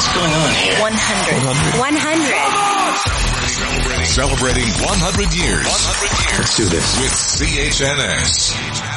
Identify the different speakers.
Speaker 1: What's going on here?
Speaker 2: 100. Celebrating 100 years.
Speaker 1: Let's do this.
Speaker 2: With CHNS.